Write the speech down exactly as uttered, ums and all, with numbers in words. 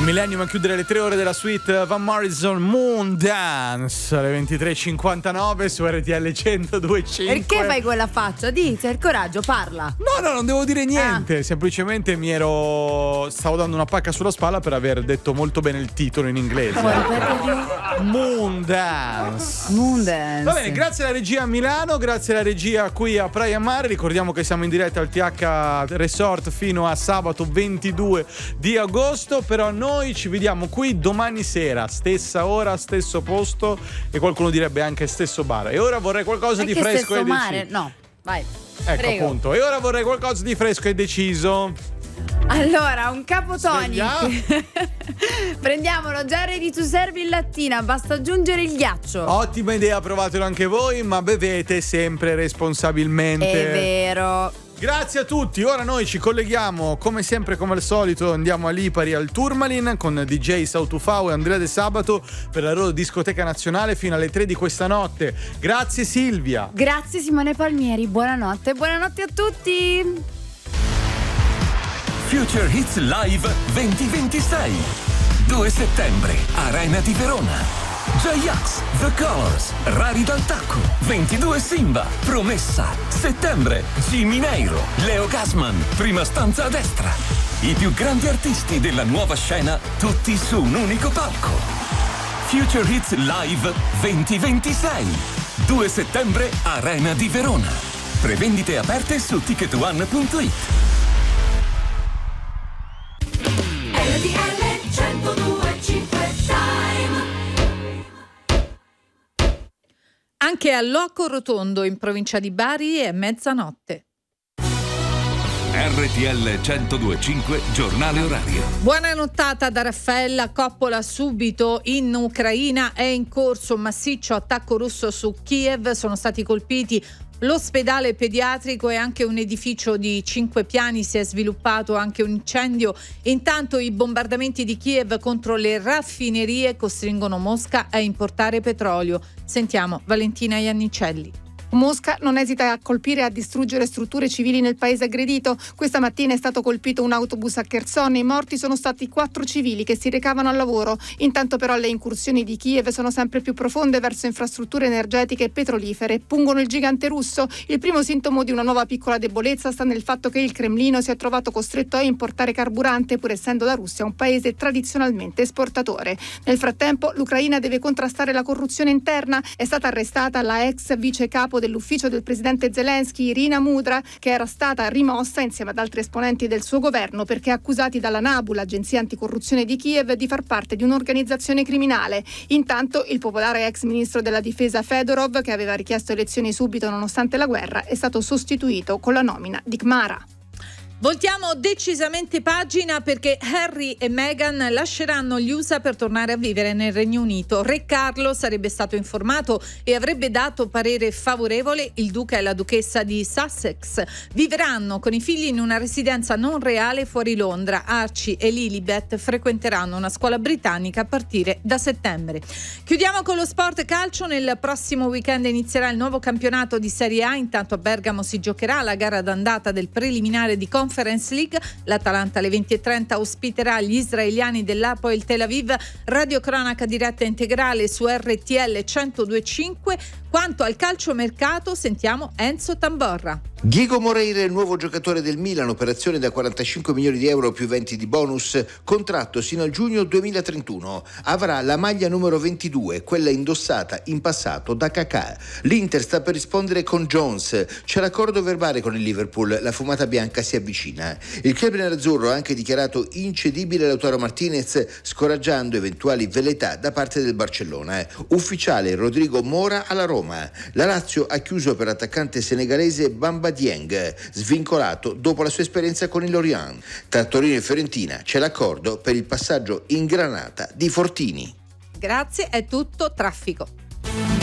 Millennium a chiudere le tre ore della suite Van Morrison Moon Dance alle ventitré e cinquantanove su R T L centodue e cinque. Perché fai quella faccia? Dì, c'è il coraggio, parla. No, no, non devo dire niente. Ah. Semplicemente mi ero. Stavo dando una pacca sulla spalla per aver detto molto bene il titolo in inglese. Moon Dance. Moon Dance. Va bene, grazie alla regia a Milano, grazie alla regia qui a Praia Mare. Ricordiamo che siamo in diretta al T H Resort fino a sabato ventidue di agosto. Però noi Noi ci vediamo qui domani sera, stessa ora, stesso posto e qualcuno direbbe anche stesso bar. E ora vorrei qualcosa anche di fresco e deciso. Mare? No, vai. Ecco Prego. appunto. E ora vorrei qualcosa di fresco e deciso. Allora, un capotonic. Prendiamolo, già ready to serve in lattina, basta aggiungere il ghiaccio. Ottima idea, provatelo anche voi, ma bevete sempre responsabilmente. È vero. Grazie a tutti, ora noi ci colleghiamo come sempre, come al solito andiamo a Lipari al Tourmalin con D J Sautufao e Andrea De Sabato per la loro discoteca nazionale fino alle tre di questa notte. Grazie Silvia. Grazie Simone Palmieri, buonanotte, buonanotte a tutti. Future Hits Live duemilaventisei, due settembre, Arena di Verona. J-Ax, The Colors, Rari dal Tacco, ventidue Simba, Promessa, Settembre, Jimmy Neiro, Leo Gasman, Prima stanza a destra. I più grandi artisti della nuova scena, tutti su un unico palco. Future Hits Live duemilaventisei, due settembre, Arena di Verona. Prevendite aperte su ticket one punto it. R T L centodue e cinque Anche a Loco Rotondo, in provincia di Bari, è mezzanotte. R T L centodue e cinque, giornale orario. Buona nottata da Raffaella Coppola. Subito in Ucraina è in corso un massiccio attacco russo su Kiev. Sono stati colpiti l'ospedale pediatrico e anche un edificio di cinque piani. Si è sviluppato anche un incendio. Intanto i bombardamenti di Kiev contro le raffinerie costringono Mosca a importare petrolio. Sentiamo Valentina Iannicelli. Mosca non esita a colpire e a distruggere strutture civili nel paese aggredito. Questa mattina è stato colpito un autobus a Kherson. I morti sono stati quattro civili che si recavano al lavoro. Intanto però le incursioni di Kiev sono sempre più profonde verso infrastrutture energetiche e petrolifere. Pungono il gigante russo. Il primo sintomo di una nuova piccola debolezza sta nel fatto che il Cremlino si è trovato costretto a importare carburante, pur essendo la Russia un paese tradizionalmente esportatore. Nel frattempo l'Ucraina deve contrastare la corruzione interna. È stata arrestata la ex vice capo dell'ufficio del presidente Zelensky, Irina Mudra, che era stata rimossa insieme ad altri esponenti del suo governo perché accusati dalla NABU, l'agenzia anticorruzione di Kiev, di far parte di un'organizzazione criminale. Intanto il popolare ex ministro della difesa Fedorov, che aveva richiesto elezioni subito nonostante la guerra, è stato sostituito con la nomina di Kmara. Voltiamo decisamente pagina perché Harry e Meghan lasceranno gli U S A per tornare a vivere nel Regno Unito. Re Carlo sarebbe stato informato e avrebbe dato parere favorevole. Il duca e la duchessa di Sussex vivranno con i figli in una residenza non reale fuori Londra. Archie e Lilibet frequenteranno una scuola britannica a partire da settembre. Chiudiamo con lo sport calcio. Nel prossimo weekend inizierà il nuovo campionato di Serie A. Intanto a Bergamo si giocherà la gara d'andata del preliminare di Conference League. L'Atalanta alle venti e trenta ospiterà gli israeliani dell'Hapoel Tel Aviv. Radiocronaca diretta integrale su R T L centodue e cinque. Quanto al calciomercato sentiamo Enzo Tamborra. Ghigo Moreira è il nuovo giocatore del Milan, operazione da quarantacinque milioni di euro più venti di bonus, contratto sino al giugno duemilatrentuno. Avrà la maglia numero ventidue, quella indossata in passato da Kakà. L'Inter sta per rispondere con Jones, c'è l'accordo verbale con il Liverpool, la fumata bianca si avvicina. Il club nerazzurro ha anche dichiarato incedibile Lautaro Martinez, scoraggiando eventuali velleità da parte del Barcellona. Ufficiale Rodrigo Mora alla Roma. La Lazio ha chiuso per l'attaccante senegalese Bamba Dieng, svincolato dopo la sua esperienza con il Lorient. Tra Torino e Fiorentina c'è l'accordo per il passaggio in Granata di Fortini. Grazie, è tutto. Traffico.